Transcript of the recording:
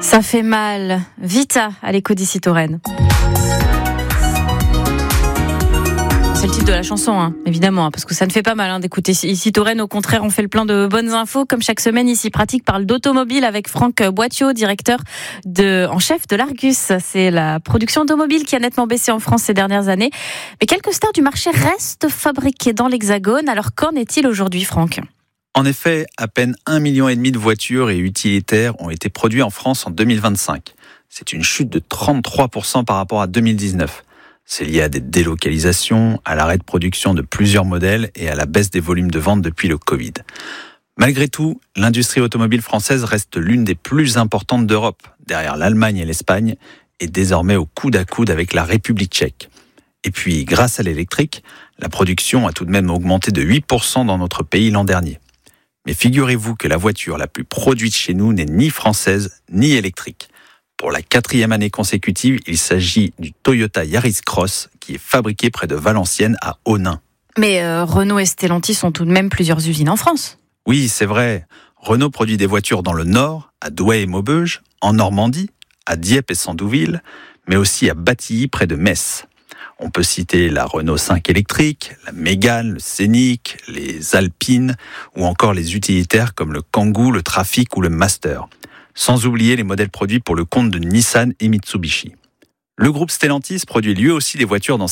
Ça fait mal. Vita à l'écho d'ici Touraine. C'est le titre de la chanson, évidemment, parce que ça ne fait pas mal d'écouter ici Touraine. Au contraire, on fait le plein de bonnes infos. Comme chaque semaine, ici Pratique parle d'automobile avec Franck Boitiot, directeur en chef de l'Argus. C'est la production automobile qui a nettement baissé en France ces dernières années. Mais quelques stars du marché restent fabriquées dans l'Hexagone. Alors qu'en est-il aujourd'hui, Franck ? En effet, à peine 1,5 million de voitures et utilitaires ont été produits en France en 2025. C'est une chute de 33% par rapport à 2019. C'est lié à des délocalisations, à l'arrêt de production de plusieurs modèles et à la baisse des volumes de vente depuis le Covid. Malgré tout, l'industrie automobile française reste l'une des plus importantes d'Europe, derrière l'Allemagne et l'Espagne, et désormais au coude à coude avec la République tchèque. Et puis, grâce à l'électrique, la production a tout de même augmenté de 8% dans notre pays l'an dernier. Mais figurez-vous que la voiture la plus produite chez nous n'est ni française ni électrique. Pour la 4e année consécutive, il s'agit du Toyota Yaris Cross qui est fabriqué près de Valenciennes à Onnaing. Mais Renault et Stellantis ont tout de même plusieurs usines en France. Oui, c'est vrai. Renault produit des voitures dans le Nord, à Douai et Maubeuge, en Normandie, à Dieppe et Sandouville, mais aussi à Batilly près de Metz. On peut citer la Renault 5 électrique, la Mégane, le Scénic, les Alpines ou encore les utilitaires comme le Kangoo, le Trafic ou le Master. Sans oublier les modèles produits pour le compte de Nissan et Mitsubishi. Le groupe Stellantis produit lui aussi des voitures dans